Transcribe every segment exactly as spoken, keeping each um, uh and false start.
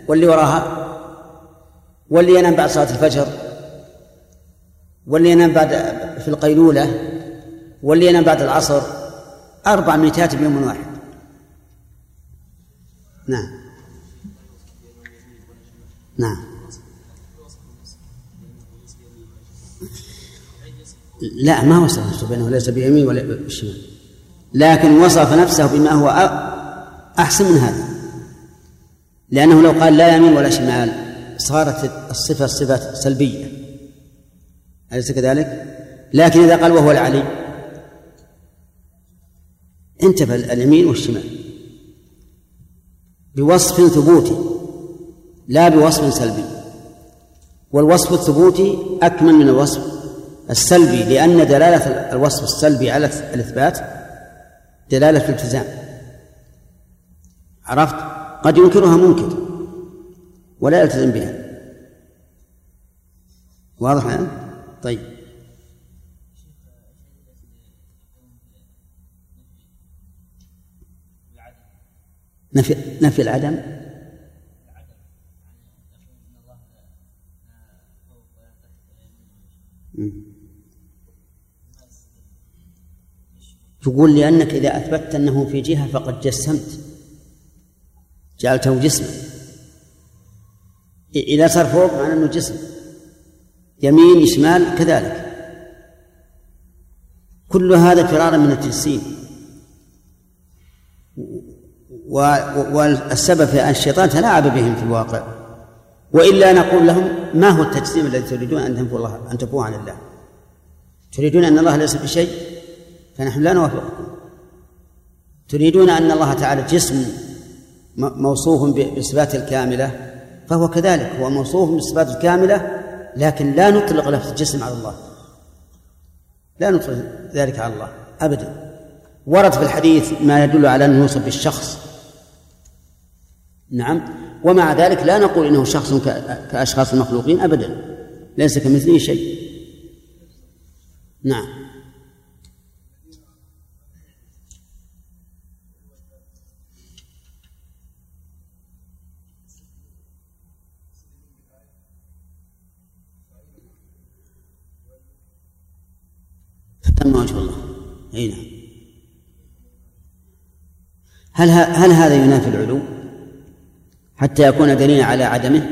واللي وراها، واللي ينام بعد صلاة الفجر، واللي ينام بعد في القيلولة، واللي ينام بعد العصر، أربع ميتات بيوم واحد. نعم نعم. لا، ما وصف نفسه بأنه ليس بيمين ولا بالشمال، لكن وصف نفسه بما هو أحسن من هذا، لأنه لو قال لا يمين ولا شمال صارت الصفة صفة سلبية، أليس كذلك؟ لكن إذا قال وهو العلي انتفى اليمين والشمال بوصف ثبوتي لا بوصف سلبي، والوصف الثبوتي أكمل من الوصف السلبي، لأن دلالة الوصف السلبي على الإثبات دلالة الالتزام. عرفت؟ قد ينكرها منكر ولا يلتزم بها. واضح الآن؟ طيب. نفي نفي العدم تقول لأنك إذا أثبتت أنه في جهة فقد جسمت، جعلته جسما. إذا صار فوق معنى أنه جسم، يمين شمال كذلك، كل هذا فرارا من التجسيم. والسبب في أن الشيطان تلاعب بهم في الواقع، وإلا نقول لهم ما هو التجسيم الذي تريدون أن تنفوا الله، أن تنفوه عن الله؟ تريدون أن الله ليس بشيء فنحن لا نوافقكم. تريدون أن الله تعالى جسم موصوف بالصفات الكاملة، فهو كذلك، هو موصوف بالصفات الكاملة، لكن لا نطلق لفظ الجسم على الله، لا نطلق ذلك على الله أبدا. ورد في الحديث ما يدل على أنه يوصف بالشخص، نعم، ومع ذلك لا نقول إنه شخص كأشخاص المخلوقين أبدا، ليس كمثله شيء. نعم. تم وجه الله. أي نعم. هل هل هذا ينافي العلو حتى يكون دليلا على عدمه؟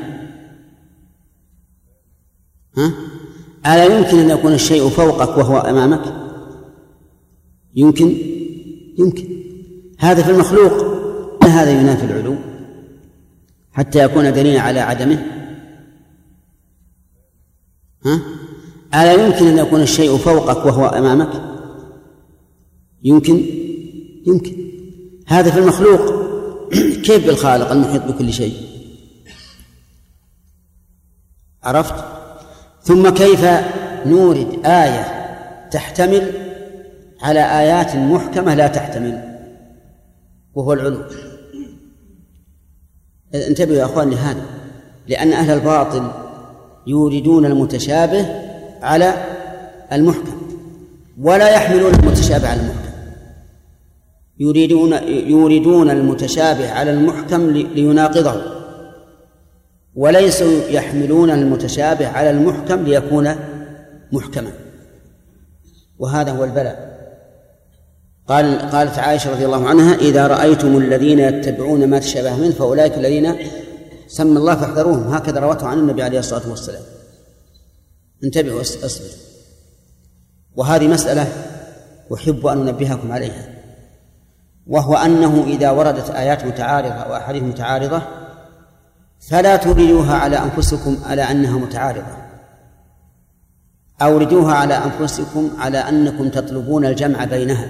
ها؟ ألا يمكن أن يكون الشيء فوقك وهو أمامك؟ يمكن يمكن هذا في المخلوق. هل هذا ينافي العلو حتى يكون دليلا على عدمه؟ ها؟ ألا يمكن أن يكون الشيء فوقك وهو أمامك؟ يمكن يمكن هذا في المخلوق. كيف بالخالق المحيط بكل شيء؟ عرفت؟ ثم كيف نورد آية تحتمل على آيات محكمة لا تحتمل، وهو العلو؟ انتبهوا يا أخوان لهذا، لأن أهل الباطل يوردون المتشابه على المحكم ولا يحملون المتشابه على المحكم، يريدون يوردون المتشابه على المحكم ليناقضه، وليسوا يحملون المتشابه على المحكم ليكون محكما، وهذا هو البلاء. قال قالت عائشة رضي الله عنها: إذا رأيتم الذين يتبعون ما تشابه منه فأولئك الذين سمى الله فاحذروهم. هكذا روته عن النبي عليه الصلاة والسلام. انتبهوا أصبر. وهذه مسألة أحب أن أنبهكم عليها، وهو أنه إذا وردت آيات متعارضة وأحاديث متعارضة فلا تردوها على أنفسكم على أنها متعارضة، أوردوها على أنفسكم على أنكم تطلبون الجمع بينها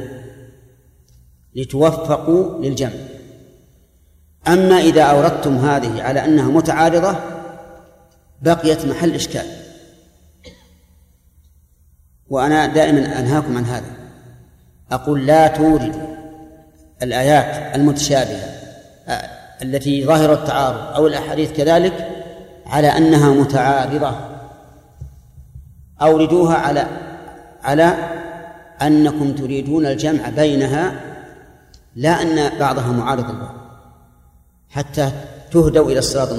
لتوفقوا للجمع. أما إذا أوردتم هذه على أنها متعارضة بقيت محل إشكال، وأنا دائما أنهاكم عن هذا، أقول لا توردوا الآيات المتشابهة التي ظاهر التعارض أو الأحاديث كذلك على أنها متعارضة، أوردوها على على أنكم تريدون الجمع بينها، لا أن بعضها معارض البعض، حتى تهدوا إلى الصراط